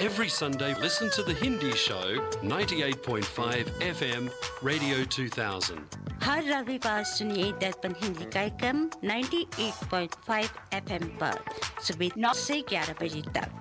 Every Sunday, listen to the Hindi show 98.5 FM Radio 2000. हर रविवार सुनिए दर्पण हिंदी कार्यक्रम 98.5 FM पर सुबह 9 से 11 बजे तक।